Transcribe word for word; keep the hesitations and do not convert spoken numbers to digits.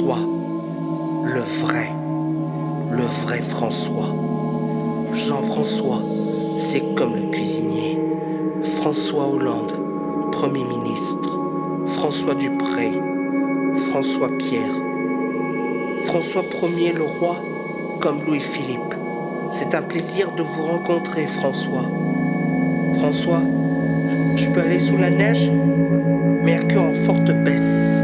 François, le vrai, le vrai François. Jean-François, c'est comme le cuisinier. François Hollande, Premier ministre. François Dupré, François Pierre. François Ier le roi, comme Louis-Philippe. C'est un plaisir de vous rencontrer, François. François, je peux aller sous la neige? Mercure en forte baisse.